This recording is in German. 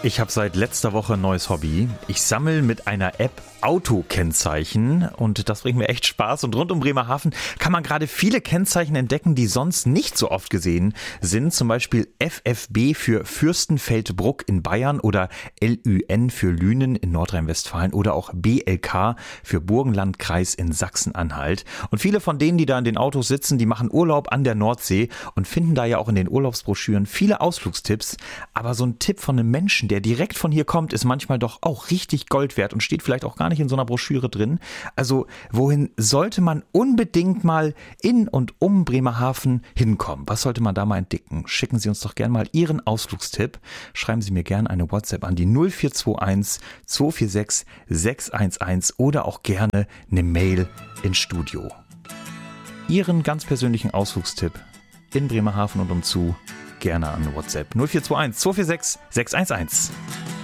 Ich habe seit letzter Woche ein neues Hobby. Ich sammle mit einer App Autokennzeichen und das bringt mir echt Spaß. Und rund um Bremerhaven kann man gerade viele Kennzeichen entdecken, die sonst nicht so oft gesehen sind. Zum Beispiel FFB für Fürstenfeldbruck in Bayern oder LÜN für Lünen in Nordrhein-Westfalen oder auch BLK für Burgenlandkreis in Sachsen-Anhalt. Und viele von denen, die da in den Autos sitzen, die machen Urlaub an der Nordsee und finden da ja auch in den Urlaubsbroschüren viele Ausflugstipps. Aber so ein Tipp von einem Menschen, der direkt von hier kommt, ist manchmal doch auch richtig Gold wert und steht vielleicht auch gar nicht in so einer Broschüre drin. Also wohin sollte man unbedingt mal in und um Bremerhaven hinkommen? Was sollte man da mal entdecken? Schicken Sie uns doch gerne mal Ihren Ausflugstipp. Schreiben Sie mir gerne eine WhatsApp an die 0421 246 611 oder auch gerne eine Mail ins Studio. Ihren ganz persönlichen Ausflugstipp in Bremerhaven und umzu gerne an WhatsApp 0421 246 611.